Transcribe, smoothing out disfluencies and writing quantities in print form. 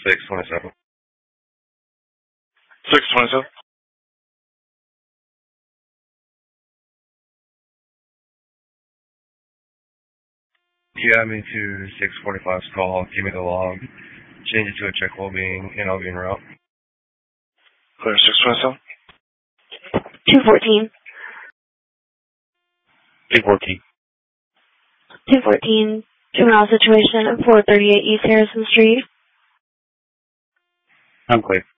627. 627. Yeah, me to 645's call. Give me the log. Change it to a check well-being, and I'll be en route. Clear 627. 214. 214. 214. Juvenile situation at 438 East Harrison Street. I'm clear.